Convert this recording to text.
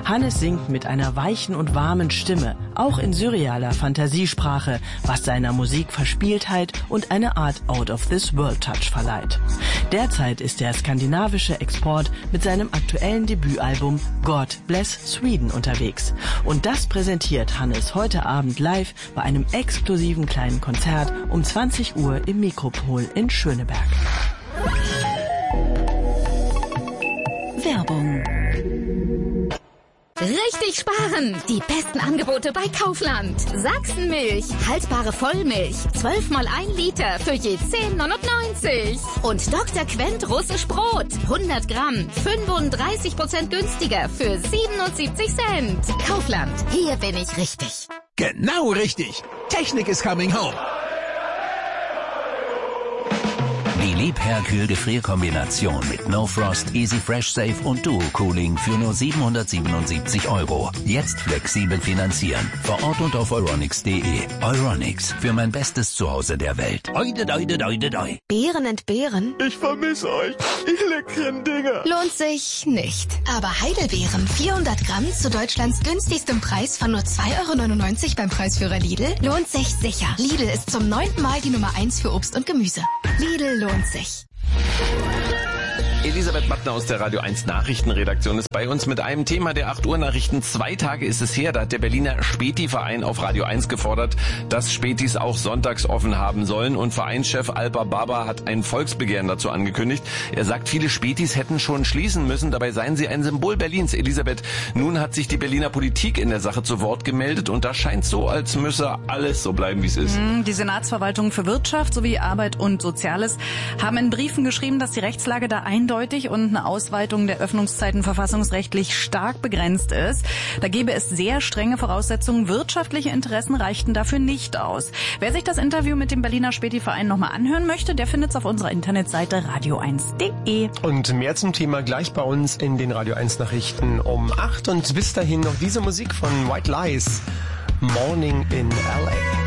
Hannes singt mit einer weichen und warmen Stimme, auch in surrealer Fantasiesprache, was seiner Musik Verspieltheit und eine Art Out-of-this-World-Touch verleiht. Derzeit ist der skandinavische Export mit seinem aktuellen Debütalbum God Bless Sweden unterwegs. Und das präsentiert Hannes heute Abend live bei einem exklusiven kleinen Konzert um 20 Uhr im Mikropol in Schöneberg. Werbung. Richtig sparen! Die besten Angebote bei Kaufland. Sachsenmilch, haltbare Vollmilch, 12 mal 1 Liter für je 10,99. Und Dr. Quent russisch Brot, 100 Gramm, 35% günstiger für 77 Cent. Kaufland, hier bin ich richtig. Genau richtig. Technik is coming home. Die Liebherr-Kühl-Gefrierkombination mit No Frost, Easy Fresh Safe und Duo Cooling für nur 777 €. Jetzt flexibel finanzieren. Vor Ort und auf euronics.de. Euronics, für mein bestes Zuhause der Welt. Oide, oide, oide, oide. Beeren entbehren? Ich vermisse euch. Ich leckeren Dinger. Lohnt sich nicht. Aber Heidelbeeren, 400 Gramm zu Deutschlands günstigstem Preis von nur 2,99 € beim Preisführer Lidl, lohnt sich sicher. Lidl ist zum 9. Mal die Nummer 1 für Obst und Gemüse. Lidl lohnt sich. Elisabeth Mattner aus der Radio 1 Nachrichtenredaktion ist bei uns mit einem Thema der 8 Uhr Nachrichten. 2 Tage ist es her, da hat der Berliner Späti-Verein auf Radio 1 gefordert, dass Spätis auch sonntags offen haben sollen. Und Vereinschef Alper Baba hat ein Volksbegehren dazu angekündigt. Er sagt, viele Spätis hätten schon schließen müssen. Dabei seien sie ein Symbol Berlins. Elisabeth, nun hat sich die Berliner Politik in der Sache zu Wort gemeldet. Und da scheint so, als müsse alles so bleiben, wie es ist. Die Senatsverwaltung für Wirtschaft sowie Arbeit und Soziales haben in Briefen geschrieben, dass die Rechtslage da eindeutig und eine Ausweitung der Öffnungszeiten verfassungsrechtlich stark begrenzt ist. Da gäbe es sehr strenge Voraussetzungen. Wirtschaftliche Interessen reichten dafür nicht aus. Wer sich das Interview mit dem Berliner Späti-Verein nochmal anhören möchte, der findet es auf unserer Internetseite radio1.de. Und mehr zum Thema gleich bei uns in den Radio 1 Nachrichten um 8. Und bis dahin noch diese Musik von White Lies, Morning in LA.